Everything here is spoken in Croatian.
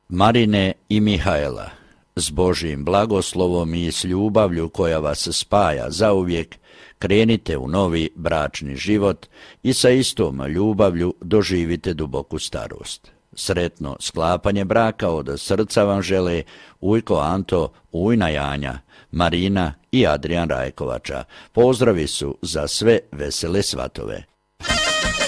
Marine i Mihajla, s Božjim blagoslovom i s ljubavlju koja vas spaja zauvijek, krenite u novi bračni život i sa istom ljubavlju doživite duboku starost. Sretno sklapanje braka od srca vam žele Ujko Anto, Ujna Janja, Marina i Adrijan Rajkovača. Pozdravi su za sve vesele svatove.